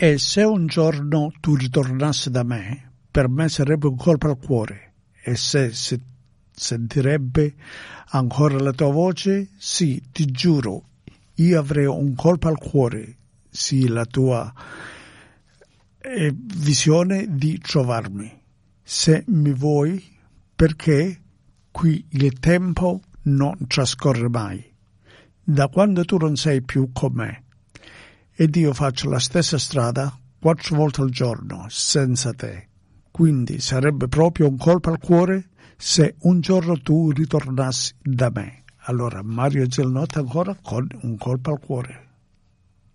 E se un giorno tu ritornassi da me, per me sarebbe un colpo al cuore. E se sentirebbe ancora la tua voce, sì, ti giuro, io avrei un colpo al cuore, sì, la tua visione di trovarmi. Se mi vuoi, perché qui il tempo non trascorre mai. Da quando tu non sei più con me, ed io faccio la stessa strada 4 volte al giorno, senza te. Quindi sarebbe proprio un colpo al cuore se un giorno tu ritornassi da me. Allora Mario Zelnotta ancora con un colpo al cuore.